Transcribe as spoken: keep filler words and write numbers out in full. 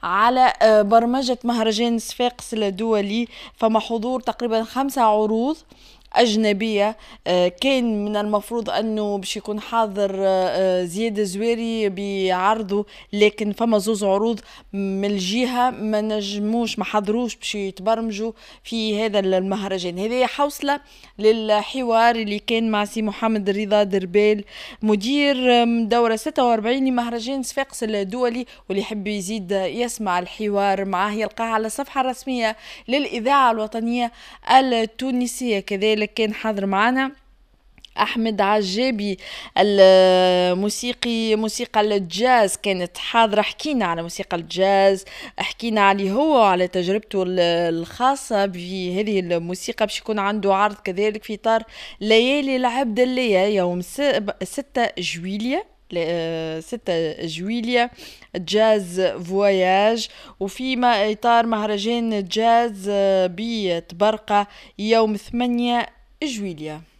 على آه، برمجة مهرجان صفاقس الدولي. فما حضور تقريبا خمسة عروض أجنبية. آه، كان من المفروض أنه باش يكون حاضر آه، آه، زياد الزويري بعرضه، لكن فما زوز عروض من الجهة ما نجموش ما حضروش باش يتبرمجوا في هذا المهرجان. هذه حوصلة للحوار اللي كان مع سي محمد رضا دربال، مدير آم، دورة ستة وأربعين لمهرجان صفاقس الدولي، واللي يحب يزيد يسمع الحوار معاه يلقاه على الصفحة الرسمية للإذاعة الوطنية التونسية. كذلك كان حاضر معنا أحمد عجابي الموسيقي موسيقى الجاز، كانت حاضرة. حكينا على موسيقى الجاز، حكينا عليه هو وعلى تجربته ال- الخاصة بهذه الموسيقى. باش يكون عنده عرض كذلك في إطار ليالي العبد اللية يوم ستة جويلية ل- ستة جويلية جاز فواياج، وفي ما إطار مهرجان جاز بتبرقة يوم ثمانية جويلية.